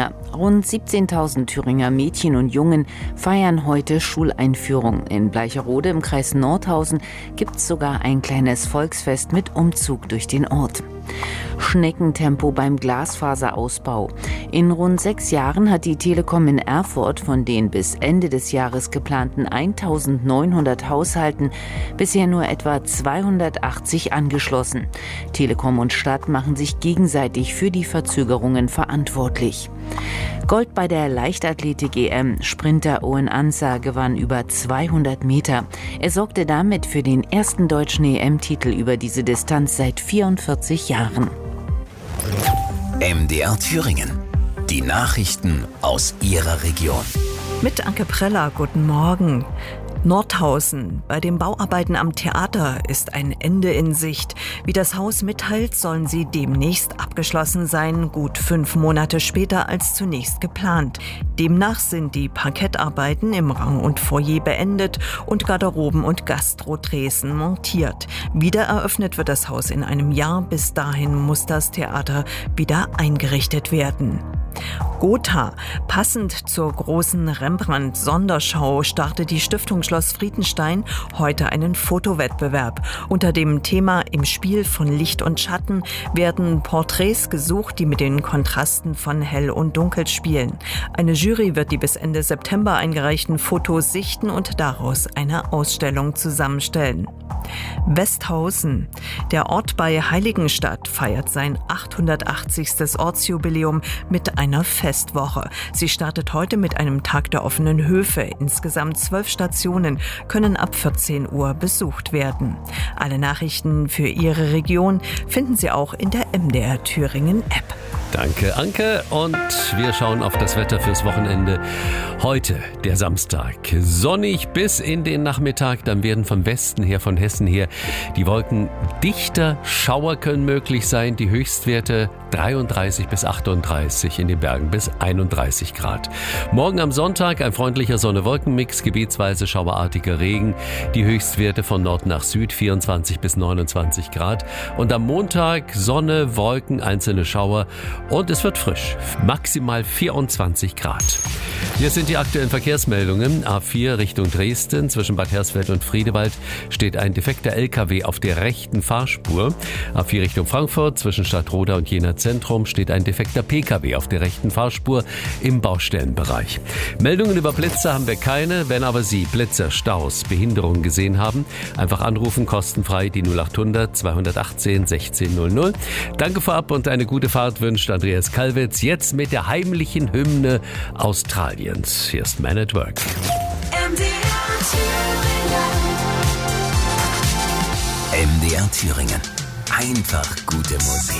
Thüringer. Rund 17.000 Thüringer Mädchen und Jungen feiern heute Schuleinführung. In Bleicherode im Kreis Nordhausen gibt es sogar ein kleines Volksfest mit Umzug durch den Ort. Schneckentempo beim Glasfaserausbau. In rund 6 Jahren hat die Telekom in Erfurt von den bis Ende des Jahres geplanten 1.900 Haushalten bisher nur etwa 280 angeschlossen. Telekom und Stadt machen sich gegenseitig für die Verzögerungen verantwortlich. Gold bei der Leichtathletik-EM. Sprinter Owen Ansah gewann über 200 Meter. Er sorgte damit für den ersten deutschen EM-Titel über diese Distanz seit 44 Jahren. MDR Thüringen. Die Nachrichten aus Ihrer Region. Mit Anke Preller, guten Morgen. Nordhausen. Bei den Bauarbeiten am Theater ist ein Ende in Sicht. Wie das Haus mitteilt, sollen sie demnächst abgeschlossen sein, gut 5 Monate später als zunächst geplant. Demnach sind die Parkettarbeiten im Rang und Foyer beendet und Garderoben und Gastro-Tresen montiert. Wieder eröffnet wird das Haus in einem Jahr. Bis dahin muss das Theater wieder eingerichtet werden. Gotha. Passend zur großen Rembrandt-Sonderschau startet die Stiftung Schloss Friedenstein heute einen Fotowettbewerb. Unter dem Thema Im Spiel von Licht und Schatten werden Porträts gesucht, die mit den Kontrasten von Hell und Dunkel spielen. Eine Jury wird die bis Ende September eingereichten Fotos sichten und daraus eine Ausstellung zusammenstellen. Westhausen. Der Ort bei Heiligenstadt feiert sein 880. Ortsjubiläum mit einer Festwoche. Sie startet heute mit einem Tag der offenen Höfe. Insgesamt 12 Stationen können ab 14 Uhr besucht werden. Alle Nachrichten für Ihre Region finden Sie auch in der MDR Thüringen App. Danke, Anke. Und wir schauen auf das Wetter fürs Wochenende. Heute, der Samstag. Sonnig bis in den Nachmittag. Dann werden vom Westen her, von Hessen her, die Wolken dichter. Schauer können möglich sein. Die Höchstwerte 33 bis 38, in den Bergen bis 31 Grad. Morgen am Sonntag ein freundlicher Sonne-Wolken-Mix, gebietsweise schauerartiger Regen. Die Höchstwerte von Nord nach Süd 24 bis 29 Grad. Und am Montag Sonne, Wolken, einzelne Schauer. Und es wird frisch, maximal 24 Grad. Hier sind die aktuellen Verkehrsmeldungen. A4 Richtung Dresden, zwischen Bad Hersfeld und Friedewald steht ein defekter LKW auf der rechten Fahrspur. A4 Richtung Frankfurt, zwischen Stadtroda und Jena Zentrum steht ein defekter PKW auf der rechten Fahrspur im Baustellenbereich. Meldungen über Blitzer haben wir keine. Wenn aber Sie Blitzer, Staus, Behinderungen gesehen haben, einfach anrufen, kostenfrei die 0800 218 1600. Danke vorab und eine gute Fahrt wünscht Andreas Kalwitz. Jetzt mit der heimlichen Hymne Australiens. Hier ist Man at Work. MDR Thüringen. Einfach gute Musik.